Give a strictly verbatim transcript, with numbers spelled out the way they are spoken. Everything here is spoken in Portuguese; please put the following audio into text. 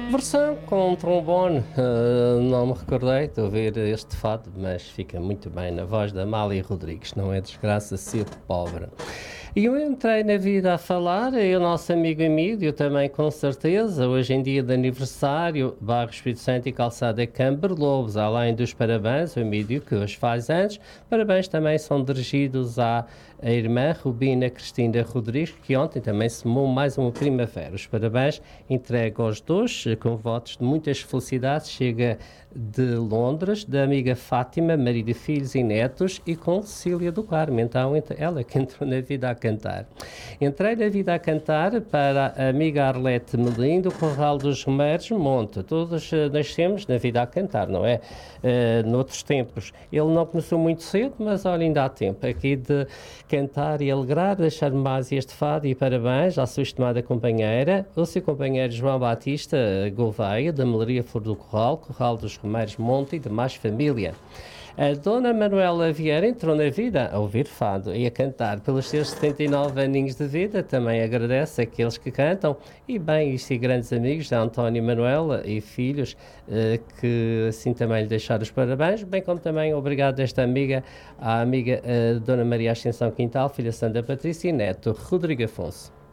Versão com trombone, eh, não me recordei de ouvir este fado, mas fica muito bem na voz da Amália Rodrigues, não é desgraça ser pobre. E eu entrei na vida a falar, e o nosso amigo Emílio também com certeza, hoje em dia de aniversário, Barro Espírito Santo e Calçada Camber Lobos, além dos parabéns, o Emílio que hoje faz anos, parabéns também são dirigidos à a irmã Rubina Cristina Rodrigues, que ontem também semou mais uma primavera. Os parabéns entrego aos dois, com votos de muitas felicidades, chega de Londres, da amiga Fátima, marido, filhos e netos, e com Cecília do Carmo, então ela que entrou na vida a cantar. Entrei na vida a cantar para a amiga Arlete Melim, do Corral dos Romeiros Monte. Todos uh, nascemos na vida a cantar, não é? Uh, noutros tempos. Ele não começou muito cedo, mas olha, ainda há tempo aqui de cantar e alegrar, deixar mais este fado e parabéns à sua estimada companheira, o seu companheiro João Batista Gouveia, da Melaria Flor do Corral, Corral dos Romeiros Monte e demais família. A Dona Manuela Vieira entrou na vida a ouvir fado e a cantar pelos seus setenta e nove aninhos de vida. Também agradece àqueles que cantam e bem, isto e grandes amigos da António e Manuela e filhos eh, que assim também lhe deixaram os parabéns, bem como também obrigado esta amiga, à amiga eh, Dona Maria Ascensão Quintal, filha Santa Patrícia e neto Rodrigo Afonso.